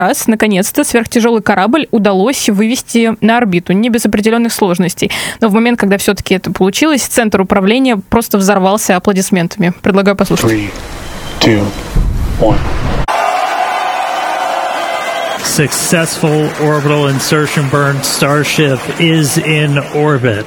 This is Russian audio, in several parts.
раз, наконец-то, сверхтяжелый корабль удалось вывести на орбиту, не без определенных сложностей. Но в момент, когда все-таки это получилось, центр управления просто взорвался аплодисментами. Предлагаю послушать. 3, 2, 1. Successful orbital insertion burn. Starship is in orbit.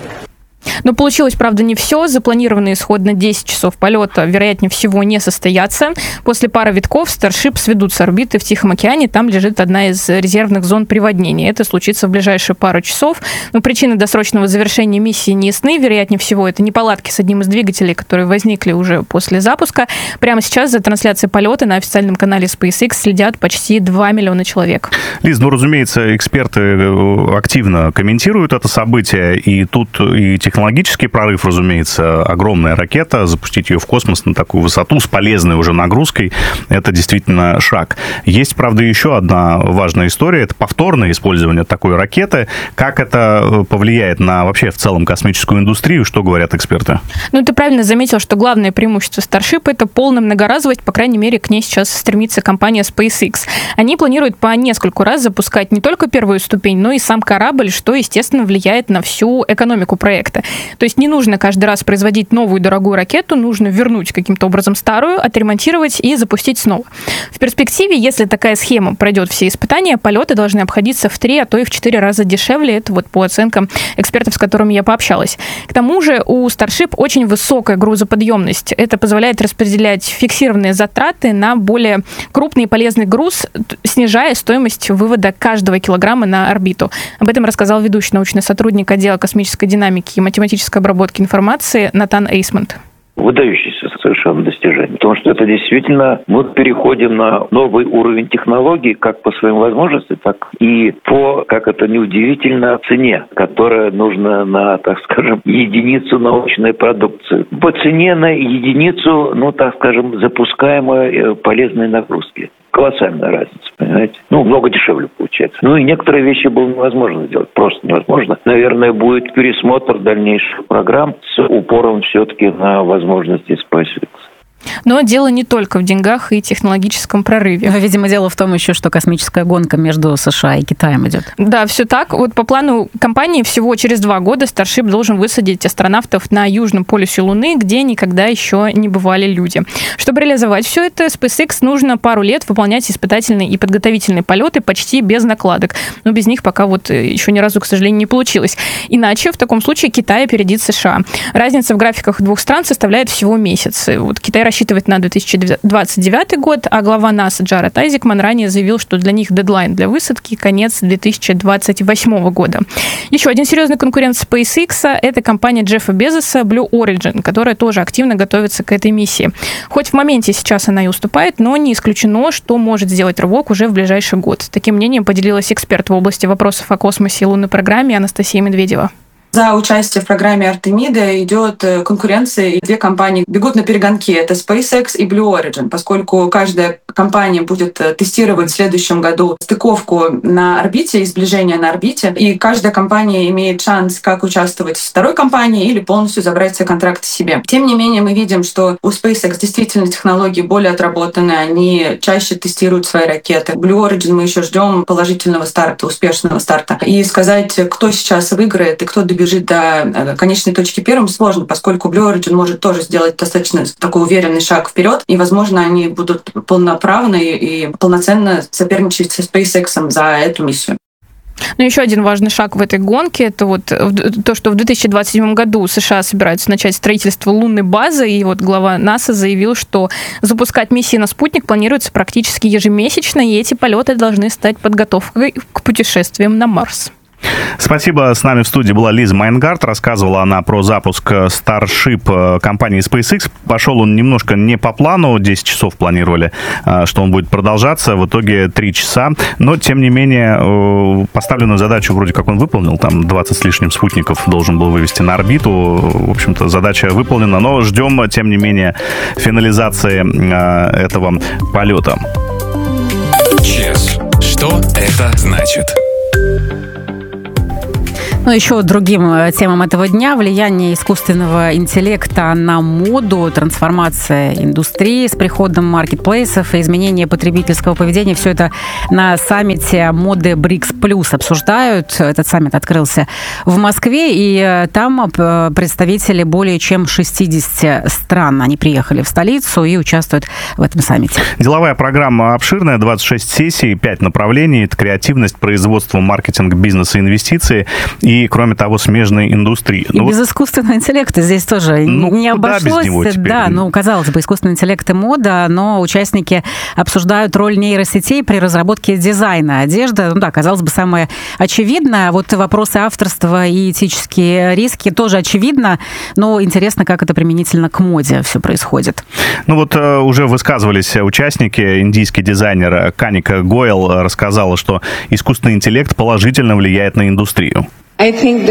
Но получилось, правда, не все. Запланированный исход на 10 часов полета, вероятнее всего, не состоятся. После пары витков Starship сведут с орбиты в Тихом океане. Там лежит одна из резервных зон приводнения. Это случится в ближайшие пару часов. Но причины досрочного завершения миссии не ясны. Вероятнее всего, это неполадки с одним из двигателей, которые возникли уже после запуска. Прямо сейчас за трансляцией полета на официальном канале SpaceX следят почти 2 миллиона человек. Лиз, разумеется, эксперты активно комментируют это событие. И тут и технологический прорыв, разумеется, огромная ракета, запустить ее в космос на такую высоту с полезной уже нагрузкой, это действительно шаг. Есть, правда, еще одна важная история, это повторное использование такой ракеты. Как это повлияет на вообще в целом космическую индустрию, что говорят эксперты? Ты правильно заметил, что главное преимущество Starship — это полная многоразовость, по крайней мере, к ней сейчас стремится компания SpaceX. Они планируют по нескольку раз запускать не только первую ступень, но и сам корабль, что, естественно, влияет на всю экономику проекта. То есть не нужно каждый раз производить новую дорогую ракету, нужно вернуть каким-то образом старую, отремонтировать и запустить снова. В перспективе, если такая схема пройдет все испытания, полеты должны обходиться в 3, а то и в 4 раза дешевле. Это по оценкам экспертов, с которыми я пообщалась. К тому же у Starship очень высокая грузоподъемность. Это позволяет распределять фиксированные затраты на более крупный и полезный груз, снижая стоимость вывода каждого килограмма на орбиту. Об этом рассказал ведущий научный сотрудник отдела космической динамики и математической обработки информации Натан Эйсмонт. Выдающееся совершенно достижение. Потому что это действительно мы переходим на новый уровень технологий как по своим возможностям, так и по, как это неудивительно, цене, которая нужна на, так скажем, единицу научной продукции. По цене на единицу, так скажем, запускаемой полезной нагрузки. Колоссальная разница, понимаете? Много дешевле получается. И некоторые вещи было невозможно сделать, просто невозможно. Наверное, будет пересмотр дальнейших программ с упором все-таки на возможности SpaceX. Но дело не только в деньгах и технологическом прорыве. Видимо, дело в том еще, что космическая гонка между США и Китаем идет. Да, все так. По плану компании всего через 2 года Starship должен высадить астронавтов на южном полюсе Луны, где никогда еще не бывали люди. Чтобы реализовать все это, SpaceX нужно пару лет выполнять испытательные и подготовительные полеты почти без накладок. Но без них пока еще ни разу, к сожалению, не получилось. Иначе в таком случае Китай опередит США. Разница в графиках двух стран составляет всего месяц. Китай рассчитывает на 2029 год, а глава НАСА Джаред Айзекман ранее заявил, что для них дедлайн для высадки — конец 2028 года. Еще один серьезный конкурент SpaceX — это компания Джеффа Безоса Blue Origin, которая тоже активно готовится к этой миссии. Хоть в моменте сейчас она и уступает, но не исключено, что может сделать рывок уже в ближайший год. Таким мнением поделилась эксперт в области вопросов о космосе и лунной программе Анастасия Медведева. За участие в программе Артемида идет конкуренция, и 2 компании бегут на перегонки. Это SpaceX и Blue Origin, поскольку каждая компания будет тестировать в следующем году стыковку на орбите и сближение на орбите. И каждая компания имеет шанс как участвовать в второй компании или полностью забрать все контракты себе. Тем не менее, мы видим, что у SpaceX действительно технологии более отработаны, они чаще тестируют свои ракеты. Blue Origin мы еще ждем положительного старта, успешного старта. И сказать, кто сейчас выиграет и кто добежит до конечной точки первым, сложно, поскольку Blue Origin может тоже сделать достаточно такой уверенный шаг вперед, и, возможно, они будут полноправны и полноценно соперничать со SpaceX за эту миссию. Еще один важный шаг в этой гонке — это то, что в 2027 году США собираются начать строительство лунной базы, и глава НАСА заявил, что запускать миссии на спутник планируется практически ежемесячно, и эти полеты должны стать подготовкой к путешествиям на Марс. Спасибо. С нами в студии была Лиза Майнгарт. Рассказывала она про запуск Starship компании SpaceX. Пошел он немножко не по плану. 10 часов планировали, что он будет продолжаться. В итоге 3 часа. Но, тем не менее, поставленную задачу вроде как он выполнил. Там 20 с лишним спутников должен был вывести на орбиту. В общем-то, задача выполнена. Но ждем, тем не менее, финализации этого полета. Чес. Что это значит? Ну, еще другим темам этого дня: влияние искусственного интеллекта на моду, трансформация индустрии с приходом маркетплейсов и изменение потребительского поведения. Все это на саммите моды БРИКС Плюс обсуждают. Этот саммит открылся в Москве, и там представители более чем 60 стран. Они приехали в столицу и участвуют в этом саммите. Деловая программа обширная, 26 сессий, 5 направлений. Это креативность, производство, маркетинг, бизнес и инвестиции. И, кроме того, смежной индустрии. И без искусственного интеллекта здесь тоже не обошлось. Да, казалось бы, искусственный интеллект и мода, но участники обсуждают роль нейросетей при разработке дизайна одежды. Казалось бы, самое очевидное. Вот вопросы авторства и этические риски тоже очевидно, но интересно, как это применительно к моде все происходит. Уже высказывались участники. Индийский дизайнер Каника Гойл рассказала, что искусственный интеллект положительно влияет на индустрию. Я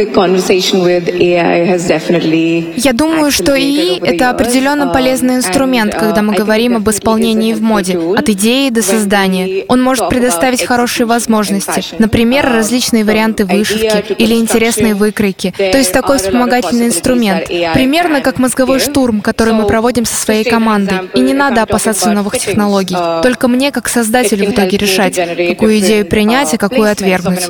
думаю, что ИИ — это определенно полезный инструмент, когда мы говорим об исполнении в моде, от идеи до создания. Он может предоставить хорошие возможности, например, различные варианты вышивки или интересные выкройки. То есть такой вспомогательный инструмент. Примерно как мозговой штурм, который мы проводим со своей командой. И не надо опасаться новых технологий. Только мне, как создателю, в итоге решать, какую идею принять, а какую отвергнуть.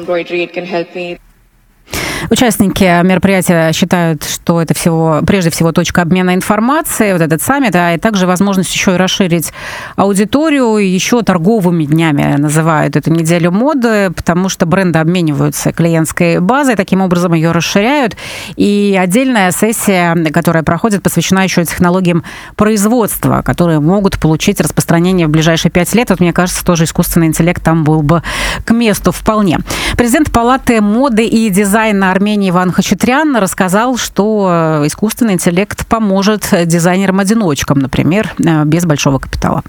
Участники мероприятия считают, что это прежде всего точка обмена информацией, вот этот саммит, а также возможность еще и расширить аудиторию, еще торговыми днями называют эту неделю моды, потому что бренды обмениваются клиентской базой, таким образом ее расширяют. И отдельная сессия, которая проходит, посвящена еще технологиям производства, которые могут получить распространение в ближайшие 5 лет. Мне кажется, тоже искусственный интеллект там был бы к месту вполне. Президент Палаты моды и дизайна Армении Иван Хачатрян рассказал, что искусственный интеллект поможет дизайнерам-одиночкам, например, без большого капитала.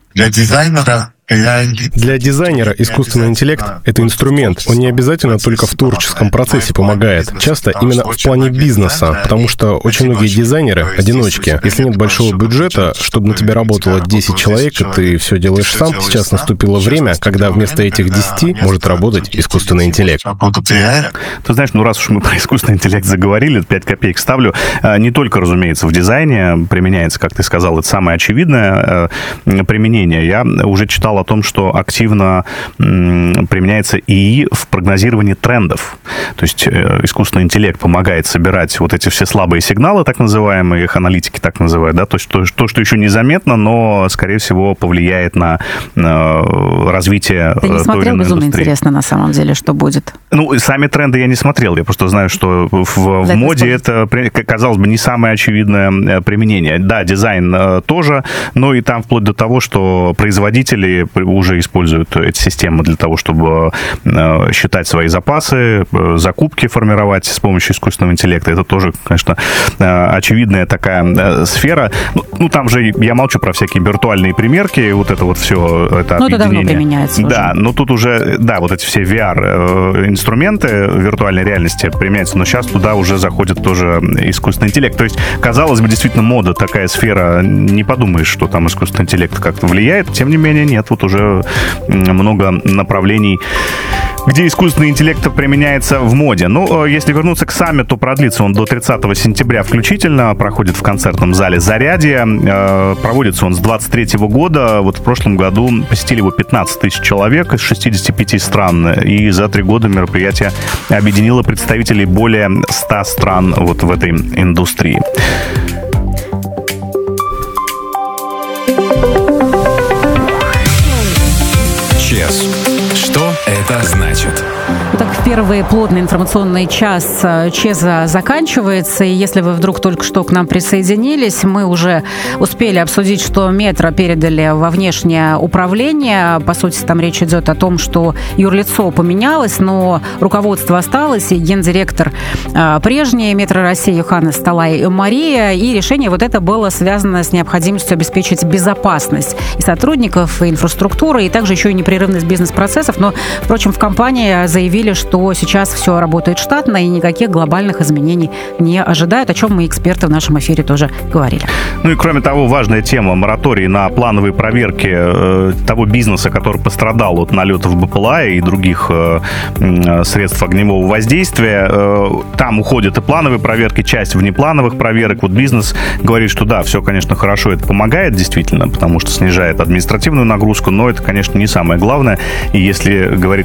Для дизайнера искусственный интеллект — это инструмент. Он не обязательно только в творческом процессе помогает. Часто именно в плане бизнеса, потому что очень многие дизайнеры — одиночки. Если нет большого бюджета, чтобы на тебя работало 10 человек, и ты все делаешь сам, сейчас наступило время, когда вместо этих 10 может работать искусственный интеллект. Ты знаешь, раз уж мы про искусственный интеллект заговорили, 5 копеек ставлю. Не только, разумеется, в дизайне применяется, как ты сказал, это самое очевидное применение. Я уже читал о том, что активно применяется ИИ в прогнозировании трендов. То есть искусственный интеллект помогает собирать вот эти все слабые сигналы, так называемые, их аналитики так называют, да, то есть то, что еще незаметно, но, скорее всего, повлияет на развитие той или иной индустрии. Ты не смотрел? Безумно интересно, на самом деле, что будет. Сами тренды я не смотрел, я просто знаю, что в моде это, казалось бы, не самое очевидное применение. Да, дизайн тоже, но и там вплоть до того, что производители уже используют эти системы для того, чтобы считать свои запасы, закупки формировать с помощью искусственного интеллекта. Это тоже, конечно, очевидная такая сфера. Там же я молчу про всякие виртуальные примерки, вот это вот все, это объединение. Это давно применяется уже. Да, но тут уже, вот эти все VR-инструменты виртуальной реальности применяются, но сейчас туда уже заходит тоже искусственный интеллект. То есть, казалось бы, действительно, мода такая сфера, не подумаешь, что там искусственный интеллект как-то влияет, тем не менее, нет, вот уже много направлений, где искусственный интеллект применяется в моде. Если вернуться к саммиту, продлится он до 30 сентября включительно, проходит в концертном зале «Зарядье». Проводится он с 23 года. Вот в прошлом году посетили его 15 тысяч человек из 65 стран. И за 3 года мероприятие объединило представителей более 100 стран вот в этой индустрии. ЧЕС. Что это значит? Так, первый плотный информационный час ЧЕСа заканчивается, и если вы вдруг только что к нам присоединились, мы уже успели обсудить, что Метро передали во внешнее управление. По сути, там речь идет о том, что юрлицо поменялось, но руководство осталось, и гендиректор прежний Метро России Йоханнес Талай Мария, и решение вот это было связано с необходимостью обеспечить безопасность и сотрудников, и инфраструктуры, и также еще и непрерывность бизнес-процессов. Но, впрочем, в компании заявили, заявили, что сейчас все работает штатно и никаких глобальных изменений не ожидают, о чем мы, эксперты, в нашем эфире тоже говорили. Ну и кроме того, важная тема — мораторий на плановые проверки того бизнеса, который пострадал от налетов БПЛА и других средств огневого воздействия. Там уходят и плановые проверки, часть внеплановых проверок. Вот бизнес говорит, что да, все, конечно, хорошо, это помогает действительно, потому что снижает административную нагрузку, но это, конечно, не самое главное. И если говорить